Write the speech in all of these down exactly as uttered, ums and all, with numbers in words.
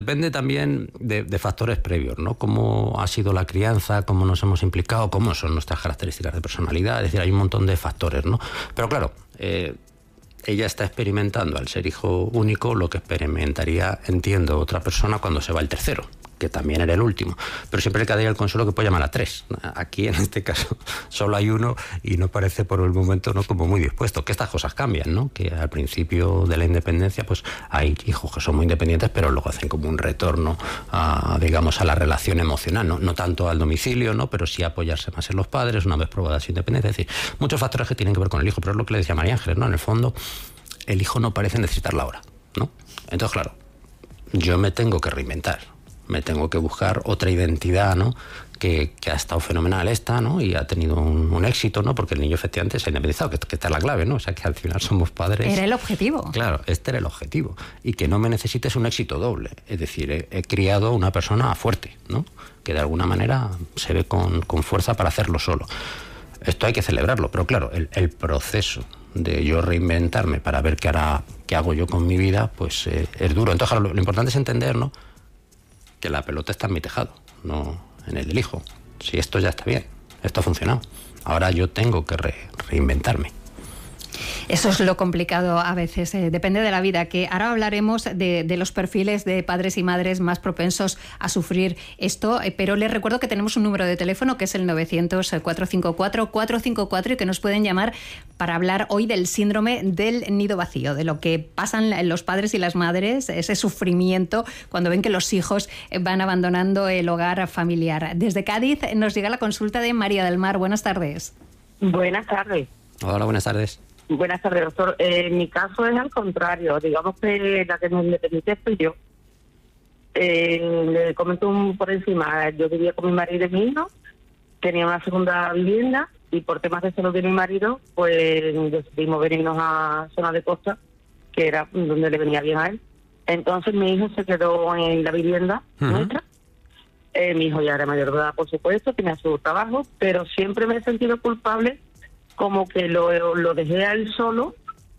depende también de, de factores previos, ¿no? Cómo ha sido la crianza, cómo nos hemos implicado, cómo son nuestras características de personalidad. Es decir, hay un montón de factores, ¿no? Pero claro, eh, ella está experimentando al ser hijo único lo que experimentaría, entiendo, otra persona cuando se va el tercero, que también era el último. Pero siempre le quedaría el consuelo que puede llamar a tres. Aquí, en este caso, solo hay uno y no parece por el momento, ¿no?, como muy dispuesto. Que estas cosas cambian, ¿no? Que al principio de la independencia, pues hay hijos que son muy independientes, pero luego hacen como un retorno a, digamos, a la relación emocional, ¿no? No tanto al domicilio, ¿no?, pero sí apoyarse más en los padres una vez probada su independencia. Es decir, muchos factores que tienen que ver con el hijo, pero es lo que le decía María Ángeles, ¿no? En el fondo, el hijo no parece necesitarla ahora, ¿no? Entonces, claro, yo me tengo que reinventar. Me tengo que buscar otra identidad, ¿no?, que, que ha estado fenomenal esta, ¿no?, y ha tenido un, un éxito, ¿no?, porque el niño efectivamente se ha independizado, que, que esta es la clave, ¿no? O sea, que al final somos padres... Era el objetivo. Claro, este era el objetivo. Y que no me necesites un éxito doble. Es decir, he, he criado a una persona fuerte, ¿no?, que de alguna manera se ve con, con fuerza para hacerlo solo. Esto hay que celebrarlo, pero claro, el, el proceso de yo reinventarme para ver qué hará, qué hago yo con mi vida, pues eh, es duro. Entonces, claro, lo, lo importante es entender, ¿no?, que la pelota está en mi tejado, no en el del hijo. Si esto ya está bien, esto ha funcionado. Ahora yo tengo que re- reinventarme. Eso es lo complicado a veces, eh, depende de la vida, que ahora hablaremos de, de los perfiles de padres y madres más propensos a sufrir esto, eh, pero les recuerdo que tenemos un número de teléfono que es el novecientos, cuatrocientos cincuenta y cuatro, cuatrocientos cincuenta y cuatro y que nos pueden llamar para hablar hoy del síndrome del nido vacío, de lo que pasan los padres y las madres, ese sufrimiento cuando ven que los hijos van abandonando el hogar familiar. Desde Cádiz nos llega la consulta de María del Mar. Buenas tardes. Buenas tardes. Hola, buenas tardes. Buenas tardes, doctor. Eh, en mi caso es al contrario. Digamos que la que me independicé fui yo. Eh, le comento un por encima. Yo vivía con mi marido y mi hijo. Tenía una segunda vivienda y por temas de salud de mi marido, pues decidimos venirnos a zona de costa, que era donde le venía bien a él. Entonces mi hijo se quedó en la vivienda uh-huh. nuestra. Eh, mi hijo ya era mayor de edad, por supuesto, tenía su trabajo, pero siempre me he sentido culpable, como que lo, lo dejé a él solo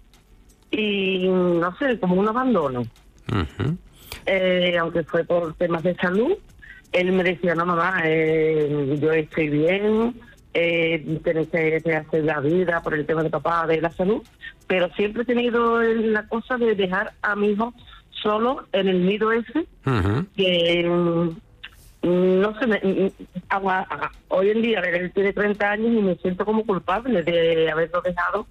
y, no sé, como un abandono. Uh-huh. Eh, aunque fue por temas de salud, él me decía, no, mamá, eh, yo estoy bien, eh, tenés que, que hacer la vida por el tema de papá, de la salud, pero siempre he tenido la cosa de dejar a mi hijo solo en el nido ese, uh-huh. que... No sé, me, agua, agua. Hoy en día él tiene treinta años y me siento como culpable de haberlo dejado.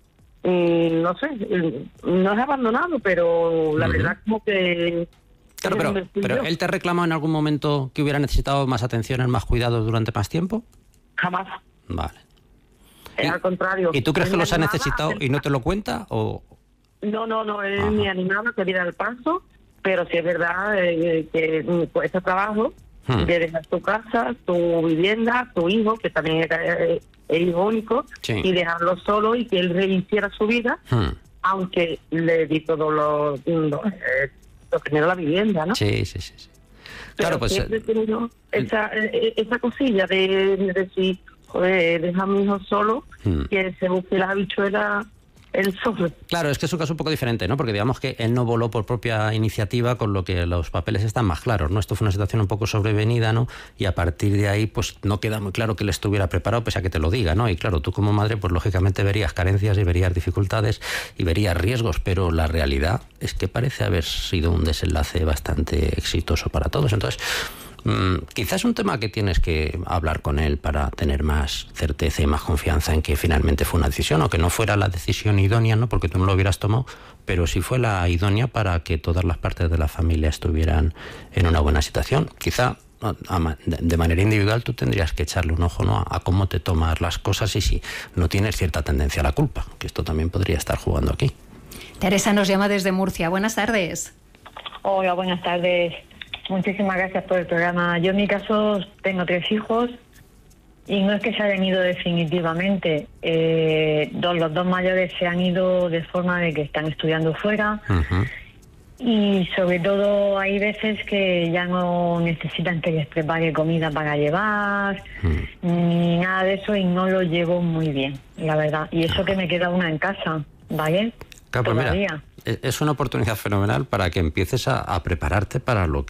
Mm, no sé, no es abandonado, pero la uh-huh. verdad como que... Claro, pero, pero ¿él te reclamó en algún momento que hubiera necesitado más atención, más cuidado durante más tiempo? Jamás. Vale. Es al contrario. ¿Y tú crees que los ha necesitado y no te lo cuenta? O... No, no, no, él Ajá. me animaba a diera el paso, pero sí es verdad eh, que pues, ese trabajo... Hmm. de dejar tu casa, tu vivienda, tu hijo, que también era el hijo único, sí. y dejarlo solo y que él rehiciera su vida, hmm. aunque le di todo lo, lo, eh, lo que era la vivienda, ¿no? Sí, sí, sí. sí. Pero claro, pues siempre he tenido esa, esa cosilla de, de decir, joder, deja a mi hijo solo, hmm. que se busque las habichuelas el solo. Claro, es que es un caso un poco diferente, ¿no? Porque digamos que él no voló por propia iniciativa, con lo que los papeles están más claros, ¿no? Esto fue una situación un poco sobrevenida, ¿no? Y a partir de ahí, pues no queda muy claro que él estuviera preparado, pese a que te lo diga, ¿no? Y claro, tú como madre, pues lógicamente verías carencias y verías dificultades y verías riesgos, pero la realidad es que parece haber sido un desenlace bastante exitoso para todos. Entonces, Mm, quizás es un tema que tienes que hablar con él para tener más certeza y más confianza en que finalmente fue una decisión, o que no fuera la decisión idónea, ¿no? Porque tú no lo hubieras tomado, pero sí fue la idónea para que todas las partes de la familia estuvieran en una buena situación. Quizá de manera individual tú tendrías que echarle un ojo, ¿no?, a cómo te tomas las cosas y si no tienes cierta tendencia a la culpa, que esto también podría estar jugando aquí. Teresa nos llama desde Murcia. Buenas tardes. Hola, buenas tardes. Muchísimas gracias por el programa. Yo en mi caso tengo tres hijos y no es que se hayan ido definitivamente. Eh, dos, los dos mayores se han ido de forma de que están estudiando fuera. Uh-huh. Y sobre todo hay veces que ya no necesitan que les prepare comida para llevar, uh-huh. ni nada de eso, y no lo llevo muy bien, la verdad. Y eso uh-huh. que me queda una en casa, ¿vale? Claro, pues mira, es una oportunidad fenomenal para que empieces a, a prepararte para lo